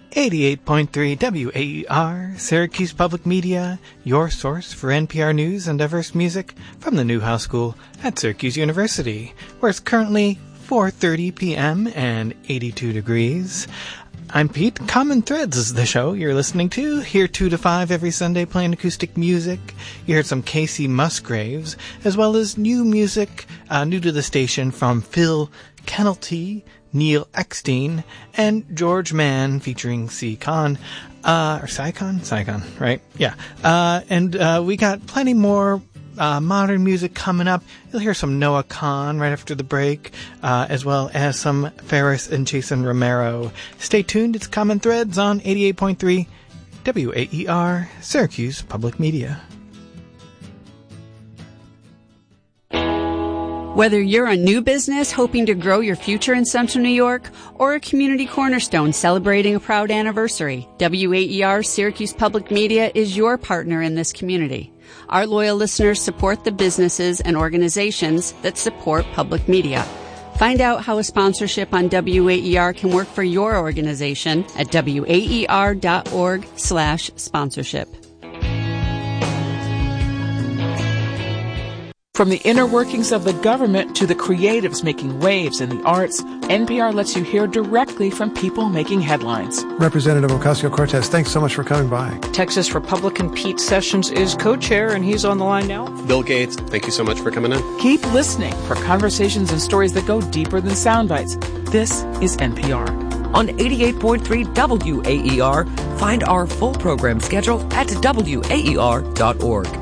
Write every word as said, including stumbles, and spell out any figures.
eighty-eight point three W A E R, Syracuse Public Media, your source for N P R news and diverse music from the Newhouse School at Syracuse University, where it's currently four thirty p.m. and eighty-two degrees. I'm Pete. Common Threads is the show you're listening to, here two to five every Sunday playing acoustic music. You heard some Casey Musgraves, as well as new music, uh, new to the station from Phil Kennelty, Neil Eckstein, and George Mann featuring C. Con, uh, or Psycon? Psycon, right? Yeah. Uh, and, uh, we got plenty more, uh, modern music coming up. You'll hear some Noah Kahn right after the break, uh, as well as some Ferris and Jason Romero. Stay tuned. It's Common Threads on eighty-eight point three W A E R, Syracuse Public Media. Whether you're a new business hoping to grow your future in Central New York or a community cornerstone celebrating a proud anniversary, W A E R Syracuse Public Media is your partner in this community. Our loyal listeners support the businesses and organizations that support public media. Find out how a sponsorship on W A E R can work for your organization at W A E R dot org slash sponsorship. From the inner workings of the government to the creatives making waves in the arts, N P R lets you hear directly from people making headlines. Representative Ocasio-Cortez, thanks so much for coming by. Texas Republican Pete Sessions is co-chair, and he's on the line now. Bill Gates, thank you so much for coming in. Keep listening for conversations and stories that go deeper than sound bites. This is N P R. On eighty-eight point three W A E R, find our full program schedule at W A E R dot org.